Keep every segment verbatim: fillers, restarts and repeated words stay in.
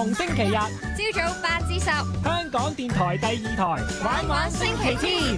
逢星期日朝早八至十， 香港電台第二台玩玩星期天。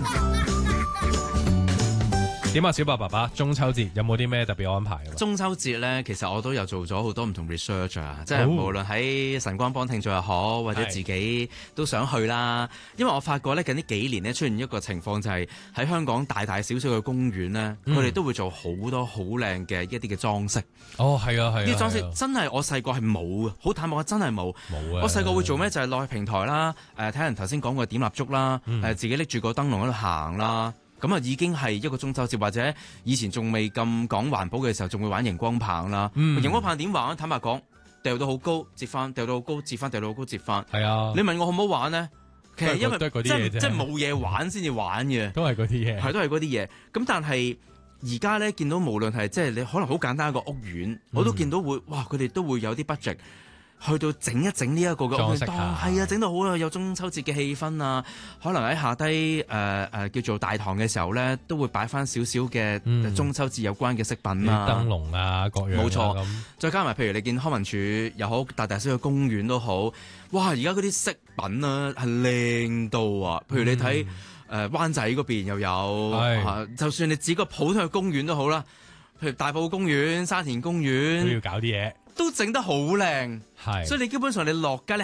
點啊，小白爸爸，中秋節有冇啲咩特別安排？ 中秋節咧，其實我都有做咗好多唔同 research 啊，即係無論喺晨光幫聽眾又好，或者自己都想去啦。因為我發覺咧，近呢幾年咧出現一個情況，就係喺香港大大小小嘅公園咧，佢哋、嗯、都會做好多好靚嘅一啲嘅裝飾。 哦，係啊，係啊， 呢啲裝飾真係我細個係冇嘅，好坦白講真係冇。冇啊！我細個會做咩？就係落去平台啦，誒睇人頭先講過點蠟燭啦，誒、嗯、自己拎住個燈籠喺度行啦。咁啊，已經係一個中秋節，或者以前仲未咁講環保嘅時候，仲會玩熒光棒啦。嗯、熒光棒點玩？坦白講，掉到好高，折翻；掉到好高，折翻；掉到好高，折翻。係啊！你問我好唔好玩呢？其實因為即係即係冇嘢玩先至玩嘅， 都係嗰啲嘢， 係都係嗰啲嘢。咁但係而家咧見到無論係即係你可能好簡單一個屋苑，嗯、我都見到會哇，佢哋都會有啲 budget。去到整一整呢一個嘅裝飾啊，係啊，整到好有中秋節嘅氣氛啊！可能喺下低誒誒叫做大堂嘅時候咧，都會擺翻少少嘅中秋節有關嘅飾品啊， 燈籠啊，各樣冇錯。咁再加埋譬如你見康文署又好，大大小小嘅公園都好，哇！而家嗰啲飾品啊係靚到啊！譬如你睇誒、嗯呃、灣仔嗰邊又有，啊、就算你指個普通嘅公園都好啦，譬如大埔公園、沙田公園都要搞啲嘢。 都整得好靚， 係， 所以你基本上你落街你